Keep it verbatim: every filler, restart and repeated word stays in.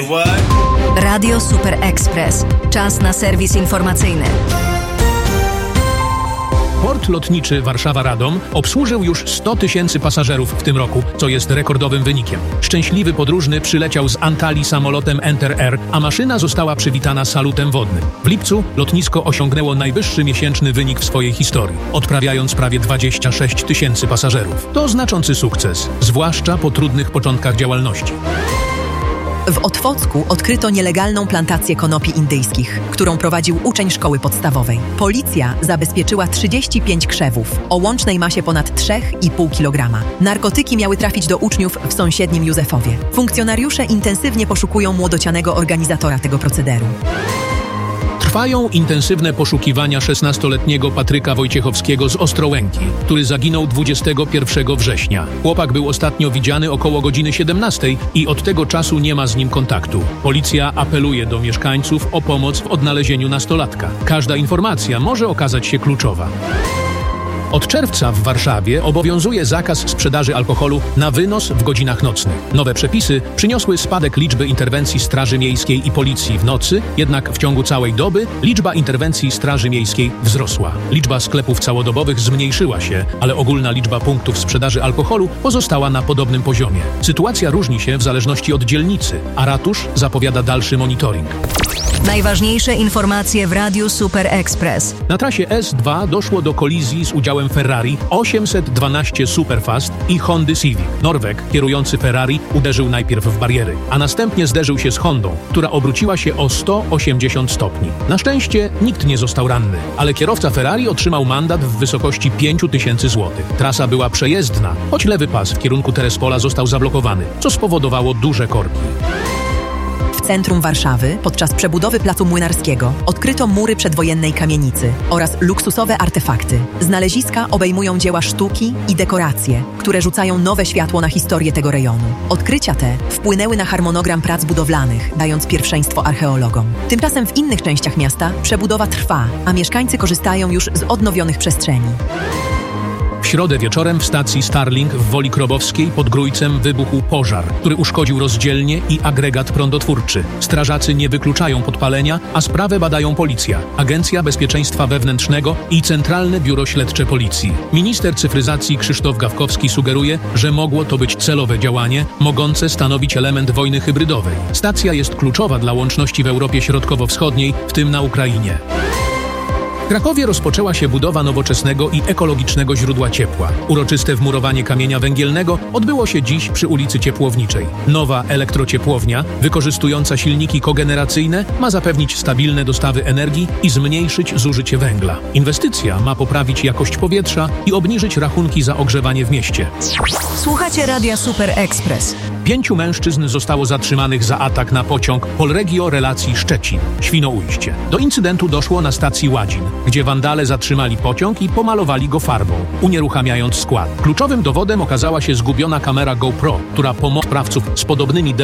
Radio Super Express. Czas na serwis informacyjny. Port lotniczy Warszawa-Radom obsłużył już sto tysięcy pasażerów w tym roku, co jest rekordowym wynikiem. Szczęśliwy podróżny przyleciał z Antalii samolotem Enter Air, a maszyna została przywitana salutem wodnym. W lipcu lotnisko osiągnęło najwyższy miesięczny wynik w swojej historii, odprawiając prawie dwadzieścia sześć tysięcy pasażerów. To znaczący sukces, zwłaszcza po trudnych początkach działalności. W Otwocku odkryto nielegalną plantację konopi indyjskich, którą prowadził uczeń szkoły podstawowej. Policja zabezpieczyła trzydzieści pięć krzewów o łącznej masie ponad trzy i pół kilograma. Narkotyki miały trafić do uczniów w sąsiednim Józefowie. Funkcjonariusze intensywnie poszukują młodocianego organizatora tego procederu. Trwają intensywne poszukiwania szesnastoletniego Patryka Wojciechowskiego z Ostrołęki, który zaginął dwudziestego pierwszego września. Chłopak był ostatnio widziany około godziny siedemnastej i od tego czasu nie ma z nim kontaktu. Policja apeluje do mieszkańców o pomoc w odnalezieniu nastolatka. Każda informacja może okazać się kluczowa. Od czerwca w Warszawie obowiązuje zakaz sprzedaży alkoholu na wynos w godzinach nocnych. Nowe przepisy przyniosły spadek liczby interwencji Straży Miejskiej i Policji w nocy, jednak w ciągu całej doby liczba interwencji Straży Miejskiej wzrosła. Liczba sklepów całodobowych zmniejszyła się, ale ogólna liczba punktów sprzedaży alkoholu pozostała na podobnym poziomie. Sytuacja różni się w zależności od dzielnicy, a ratusz zapowiada dalszy monitoring. Najważniejsze informacje w Radiu Super Express. Na trasie S dwa doszło do kolizji z udziałem Ferrari osiemset dwanaście Superfast i Hondy Civic. Norweg, kierujący Ferrari, uderzył najpierw w bariery, a następnie zderzył się z Hondą, która obróciła się o sto osiemdziesiąt stopni. Na szczęście nikt nie został ranny, ale kierowca Ferrari otrzymał mandat w wysokości pięć tysięcy złotych. Trasa była przejezdna, choć lewy pas w kierunku Terespola został zablokowany, co spowodowało duże korki. W centrum Warszawy podczas przebudowy Placu Młynarskiego odkryto mury przedwojennej kamienicy oraz luksusowe artefakty. Znaleziska obejmują dzieła sztuki i dekoracje, które rzucają nowe światło na historię tego rejonu. Odkrycia te wpłynęły na harmonogram prac budowlanych, dając pierwszeństwo archeologom. Tymczasem w innych częściach miasta przebudowa trwa, a mieszkańcy korzystają już z odnowionych przestrzeni. W środę wieczorem w stacji Starlink w Woli Krobowskiej pod Grójcem wybuchł pożar, który uszkodził rozdzielnię i agregat prądotwórczy. Strażacy nie wykluczają podpalenia, a sprawę badają policja, Agencja Bezpieczeństwa Wewnętrznego i Centralne Biuro Śledcze Policji. Minister cyfryzacji Krzysztof Gawkowski sugeruje, że mogło to być celowe działanie, mogące stanowić element wojny hybrydowej. Stacja jest kluczowa dla łączności w Europie Środkowo-Wschodniej, w tym na Ukrainie. W Krakowie rozpoczęła się budowa nowoczesnego i ekologicznego źródła ciepła. Uroczyste wmurowanie kamienia węgielnego odbyło się dziś przy ulicy Ciepłowniczej. Nowa elektrociepłownia, wykorzystująca silniki kogeneracyjne, ma zapewnić stabilne dostawy energii i zmniejszyć zużycie węgla. Inwestycja ma poprawić jakość powietrza i obniżyć rachunki za ogrzewanie w mieście. Słuchacie Radia Super Express. Pięciu mężczyzn zostało zatrzymanych za atak na pociąg Polregio relacji Szczecin-Świnoujście. Do incydentu doszło na stacji Ładzin, gdzie wandale zatrzymali pociąg i pomalowali go farbą, unieruchamiając skład. Kluczowym dowodem okazała się zgubiona kamera GoPro, która pomogła sprawców z podobnymi